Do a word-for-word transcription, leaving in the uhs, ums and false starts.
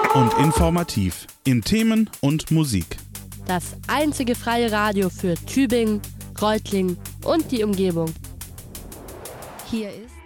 und informativ in Themen und Musik. Das einzige freie Radio für Tübingen, Reutlingen und die Umgebung. Hier ist